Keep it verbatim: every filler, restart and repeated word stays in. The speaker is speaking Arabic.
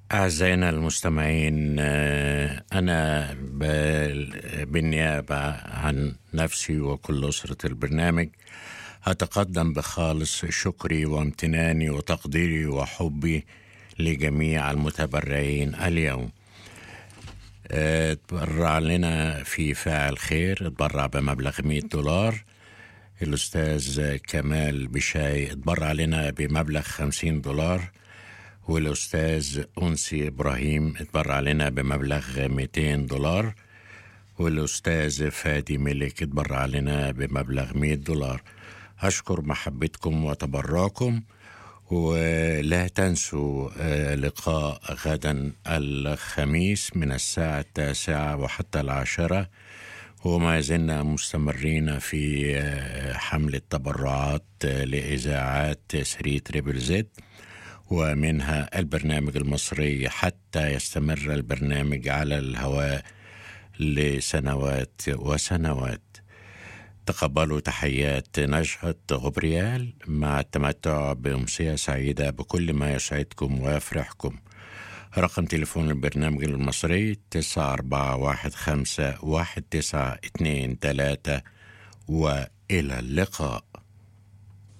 أعزائنا المستمعين، آه، أنا ب- بالنيابة عن نفسي وكل أسرة البرنامج أتقدم بخالص شكري وامتناني وتقديري وحبي لجميع المتبرعين اليوم. آه، تبرع لنا في فاعل خير، تبرع بمبلغ مئة دولار. الأستاذ كمال بشاي تبرع لنا بمبلغ خمسين دولار، والأستاذ أنسي إبراهيم اتبرع لنا بمبلغ مئتين دولار، والأستاذ فادي ملك اتبرع لنا بمبلغ مئة دولار. أشكر محبتكم وتبرعكم، ولا تنسوا آه، لقاء غدا الخميس من الساعة التاسعة وحتى العاشرة، وما زلنا مستمرين في آه، حملة تبرعات آه، لإذاعات ثري تريبل زد، ومنها البرنامج المصري، حتى يستمر البرنامج على الهواء لسنوات وسنوات. تقبلوا تحيات نشهد غبريال مع التمتع بأمسية سعيدة بكل ما يسعدكم ويفرحكم. رقم تليفون البرنامج المصري تسعة أربعة واحد خمسة واحد تسعة اتنين تلاتة، وإلى اللقاء.